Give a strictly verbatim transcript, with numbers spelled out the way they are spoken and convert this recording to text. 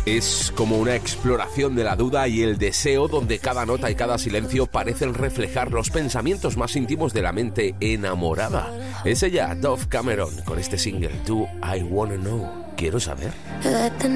Es como una exploración de la duda y el deseo, donde cada nota y cada silencio parecen reflejar los pensamientos más íntimos de la mente enamorada. Es ella, Dove Cameron, con este single, Do I Wanna Know, quiero saber.